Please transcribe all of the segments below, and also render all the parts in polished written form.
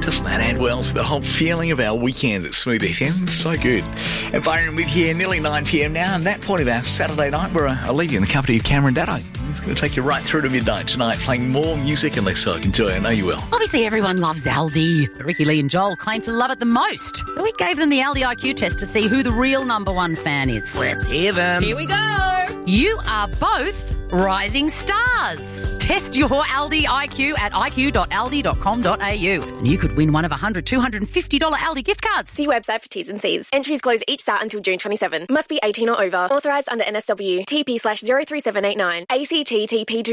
Doesn't that add well to the whole feeling of our weekend at Smooth FM? So good. And Byron with you, nearly 9 p.m. now, and that point of our Saturday night where I'll leave you in the company of Cameron Datto. He's going to take you right through to midnight tonight, playing more music and less so I can tell you. I know you will. Obviously, everyone loves Aldi. But Ricky Lee and Joel claim to love it the most. So we gave them the Aldi IQ test to see who the real number one fan is. Let's hear them. Here we go. You are both rising stars. Test your Aldi IQ at iq.aldi.com.au. And you could win one of $100, $250 Aldi gift cards. See website for T's and C's. Entries close each start until June 27. Must be 18 or over. Authorised under NSW. TP/03789. ACT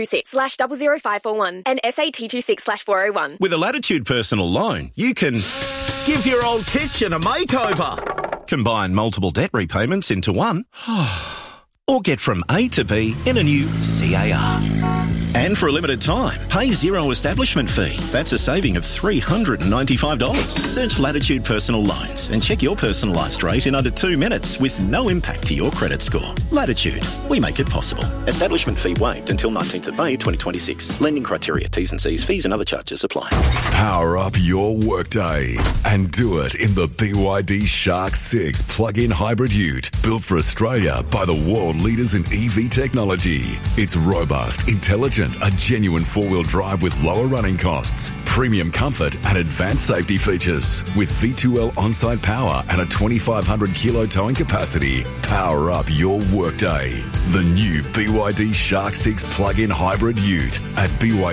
TP26/00541. And SAT 26/401. With a Latitude personal loan, you can Give your old kitchen a makeover. combine multiple debt repayments into one, or get from A to B in a new CAR. And for a limited time, pay zero establishment fee. That's a saving of $395. Search Latitude Personal Loans and check your personalised rate in under 2 minutes with no impact to your credit score. Latitude, we make it possible. Establishment fee waived until 19th of May 2026. Lending criteria, T's and C's, fees and other charges apply. Power up your workday and do it in the BYD Shark 6 plug-in hybrid ute, built for Australia by the world leaders in EV technology. It's robust, intelligent, a genuine four-wheel drive with lower running costs, premium comfort and advanced safety features. With V2L on-site power and a 2,500 kilo towing capacity, power up your workday. The new BYD Shark 6 plug-in hybrid ute at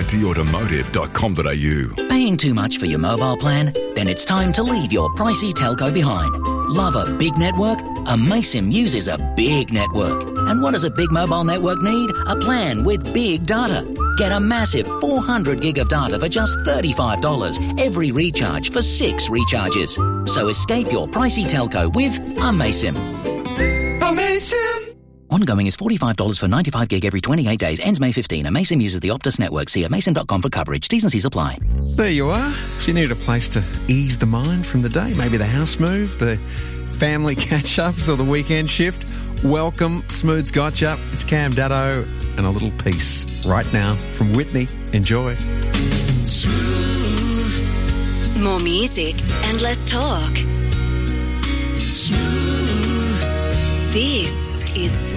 bydautomotive.com.au. Paying too much for your mobile plan? Then it's time to leave your pricey telco behind. Love a big network? Amaysim uses a big network. And what does a big mobile network need? A plan with big data. Get a massive 400 gig of data for just $35 every recharge for 6 recharges. So escape your pricey telco with Amaysim. Amazing. Ongoing is $45 for 95 gig every 28 days. Ends May 15. Amaysim uses the Optus network. See amaysim.com for coverage. T's and C's apply. There you are. If you need a place to ease the mind from the day, maybe the house move, the family catch-ups or the weekend shift, welcome. Smooth's got you. It's Cam Datto and a little piece right now from Whitney. Enjoy. Smooth. More music and less talk. Smooth. This is